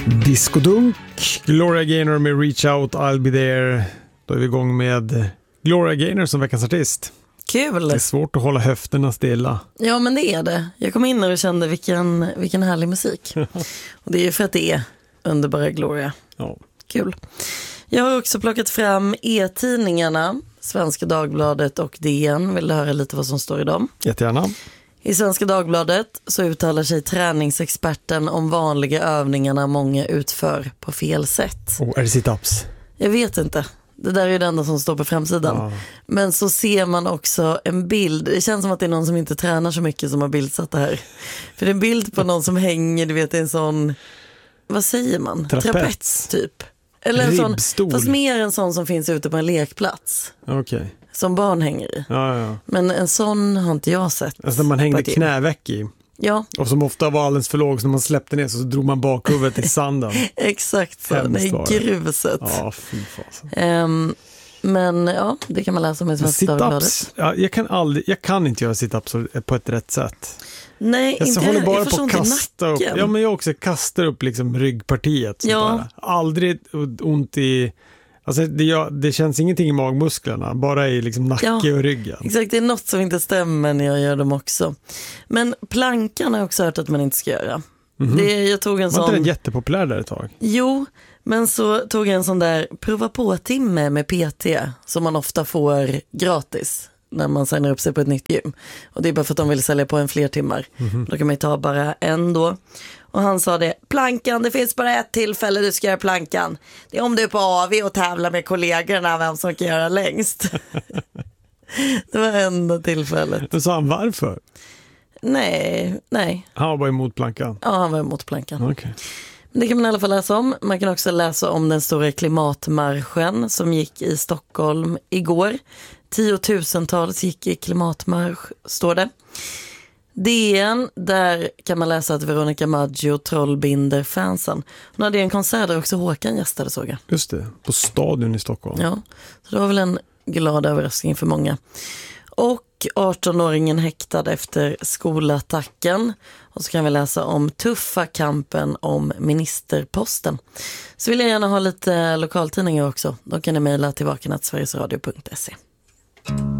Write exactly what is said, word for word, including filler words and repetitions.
Discodunk, Gloria Gaynor med Reach Out, I'll Be There. Då är vi igång med Gloria Gaynor som veckans artist. Kul. Det är svårt att hålla höfterna stilla. Ja, men det är det. Jag kom in och kände vilken, vilken härlig musik. Och det är ju för att det är underbara Gloria. Ja. Kul. Jag har också plockat fram e-tidningarna, Svenska Dagbladet och D N. Vill du höra lite vad som står i dem? Jättegärna. I Svenska Dagbladet så uttalar sig träningsexperten om vanliga övningarna många utför på fel sätt. Oh, är det sit-ups? Jag vet inte. Det där är det enda som står på framsidan. Ja. Men så ser man också en bild. Det känns som att det är någon som inte tränar så mycket som har bildsatt det här. För det är en bild på någon som hänger, du vet, en sån, vad säger man? Trapets, Trapets typ. Eller en sån, ribbstol. fast mer en sån som finns ute på en lekplats. Okej. Okay. Som barn hänger i. Ja, ja. Men en sån har inte jag sett. Alltså när man hängde knäveck i. Ja. Och som ofta var alldeles för låg, så när man släppte ner så drog man bakhuvudet i sanden. Exakt så, det är gruset. Ja, fy fasen. Um, men ja, det kan man läsa om i Svenska Dagbladet. Ja, jag kan aldrig, jag kan inte göra sit-ups på ett rätt sätt. Nej, jag inte håller bara jag på att kasta upp. Ja, men jag också kastar upp liksom ryggpartiet. Ja. Där. Aldrig ont i. Alltså det, jag, det känns ingenting i magmusklerna, bara i liksom nacke ja, och ryggen. Exakt, det är något som inte stämmer när jag gör dem också. Men plankan har jag också hört att man inte ska göra. Mm-hmm. Det, jag tog en var sån... inte den jättepopulär där ett tag? Jo, men så tog jag en sån där prova på-timme med P T som man ofta får gratis när man signar upp sig på ett nytt gym. Och det är bara för att de vill sälja på en fler timmar. Mm-hmm. Då kan man ju ta bara en då. Och han sa det, plankan, det finns bara ett tillfälle du ska göra plankan. Det är om du är på A V och tävlar med kollegorna vem som kan göra längst. Det var enda tillfället. Men sa han varför? Nej, nej. Han var bara emot plankan? Ja, han var emot plankan. Okay. Det kan man i alla fall läsa om. Man kan också läsa om den stora klimatmarschen som gick i Stockholm igår. Tiotusentals gick i klimatmarsch, står det. D N, där kan man läsa att Veronica Maggio trollbinder fansen. Hon hade en konsert där också Håkan gästade, såg jag. Just det, på Stadion i Stockholm. Ja, så det var väl en glad överraskning för många. Och arton-åringen häktad efter skolattacken. Och så kan vi läsa om tuffa kampen om ministerposten. Så vill jag gärna ha lite lokaltidningar också. Då kan ni mejla till vaken at sverigesradio punkt se.